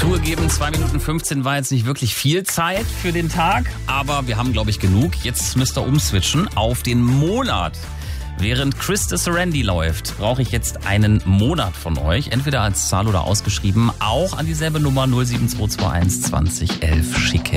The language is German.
Zugegeben, 2 Minuten 15 war jetzt nicht wirklich viel Zeit für den Tag, aber wir haben, glaube ich, genug. Jetzt müsst ihr umswitchen auf den Monat. Während Chris de Serendi läuft, brauche ich jetzt einen Monat von euch, entweder als Zahl oder ausgeschrieben, auch an dieselbe Nummer 07221 2011 schicken.